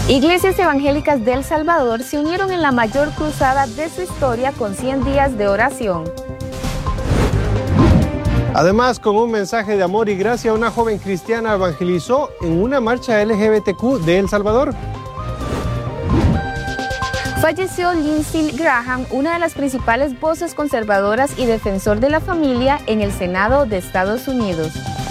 Iglesias evangélicas de El Salvador se unieron en la mayor cruzada de su historia con 100 días de oración. Además, con un mensaje de amor y gracia, una joven cristiana evangelizó en una marcha LGBTQ de El Salvador. Falleció Lindsey Graham, una de las principales voces conservadoras y defensor de la familia en el Senado de Estados Unidos.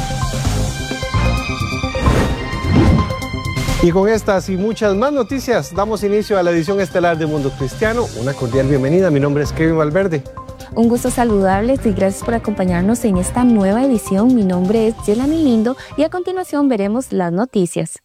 Y con estas y muchas más noticias, damos inicio a la edición estelar de Mundo Cristiano. Una cordial bienvenida, mi nombre es Kevin Valverde. Un gusto saludarles y gracias por acompañarnos en esta nueva edición. Mi nombre es Yelani Lindo y a continuación veremos las noticias.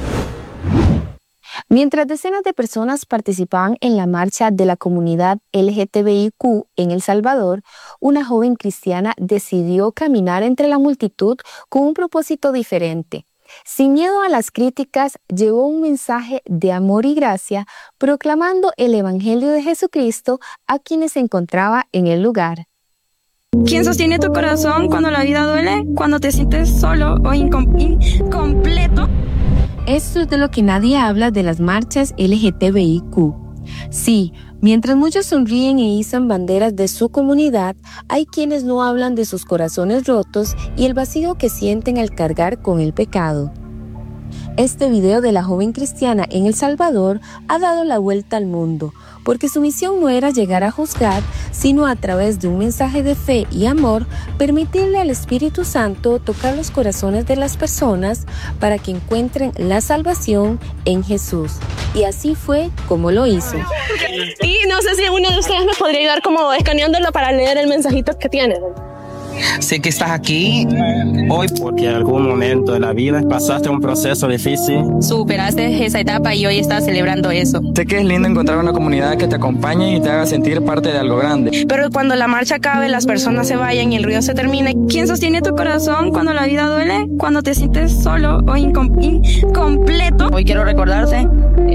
Mientras decenas de personas participaban en la marcha de la comunidad LGTBIQ en El Salvador, una joven cristiana decidió caminar entre la multitud con un propósito diferente. Sin miedo a las críticas, llevó un mensaje de amor y gracia, proclamando el Evangelio de Jesucristo a quienes se encontraba en el lugar. ¿Quién sostiene tu corazón cuando la vida duele? Cuando te sientes solo o incompleto. Esto es de lo que nadie habla de las marchas LGTBIQ. Sí, mientras muchos sonríen e izan banderas de su comunidad, hay quienes no hablan de sus corazones rotos y el vacío que sienten al cargar con el pecado. Este video de la joven cristiana en El Salvador ha dado la vuelta al mundo, porque su misión no era llegar a juzgar, sino a través de un mensaje de fe y amor, permitirle al Espíritu Santo tocar los corazones de las personas para que encuentren la salvación en Jesús. Y así fue como lo hizo. Y no sé si uno de ustedes me podría ayudar como escaneándolo para leer el mensajito que tiene. Sé que estás aquí hoy porque en algún momento de la vida pasaste un proceso difícil. Superaste esa etapa y hoy estás celebrando eso. Sé que es lindo encontrar una comunidad que te acompañe y te haga sentir parte de algo grande. Pero cuando la marcha acabe, las personas se vayan y el ruido se termine. ¿Quién sostiene tu corazón cuando la vida duele? Cuando te sientes solo o incompleto. Hoy quiero recordarte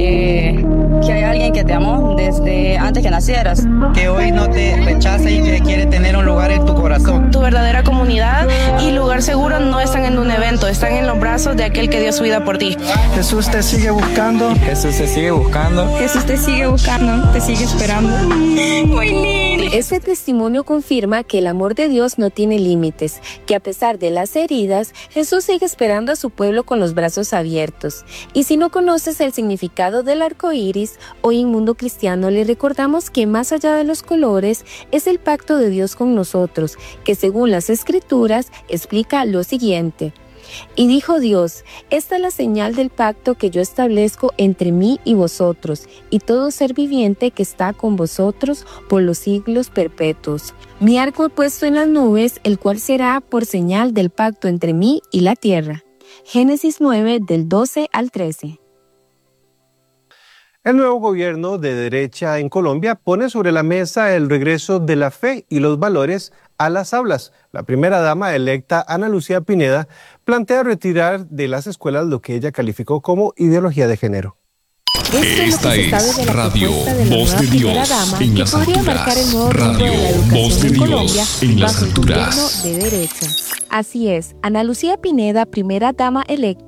que hay alguien que te amó desde antes que nacieras. Que hoy no te rechaza y que quiere tener un lugar en tu corazón. Tu verdadera comunidad y lugar seguro no están en un evento, están en los brazos de aquel que dio su vida por ti. Jesús te sigue buscando. Jesús te sigue buscando. Jesús te sigue buscando, te sigue esperando. Muy lindo. Este testimonio confirma que el amor de Dios no tiene límites, que a pesar de las heridas, Jesús sigue esperando a su pueblo con los brazos abiertos. Y si no conoces el significado del arco iris, hoy en Mundo Cristiano le recordamos que más allá de los colores es el pacto de Dios con nosotros, que según las Escrituras explica lo siguiente. Y dijo Dios, esta es la señal del pacto que yo establezco entre mí y vosotros, y todo ser viviente que está con vosotros por los siglos perpetuos. Mi arco he puesto en las nubes, el cual será por señal del pacto entre mí y la tierra. Génesis 9, del 12 al 13. El nuevo gobierno de derecha en Colombia pone sobre la mesa el regreso de la fe y los valores a las aulas. La primera dama electa, Ana Lucía Pineda, plantea retirar de las escuelas lo que ella calificó como ideología de género. Esta es Radio Voz de Dios en las alturas. Radio Voz de Dios en las alturas. Así es, Ana Lucía Pineda, primera dama electa,